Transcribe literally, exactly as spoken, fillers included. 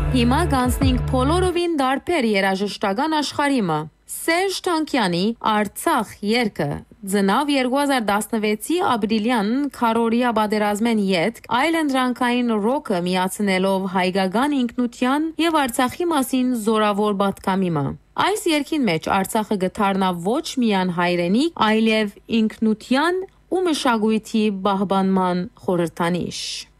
Հիմա կանցնենք բոլորովին դարբեր երաժշտական աշխարհիմը։ Սերժ Թանկյանի Արցախ երգը ծնավ երկու հազար տասնվեցի ապրիլյան քարորիա պատերազմեն յետք այլընտրանքային ռոքը միացնելով հայկական ինքնության եւ Արցախի մասին զորավոր պատկամիմը։ Այս երգին մեջ Արցախը գտարնա ոչ միայն հայրենի, այլև ինքնության ու մշակույթի պահպանման խորհրդանիշ։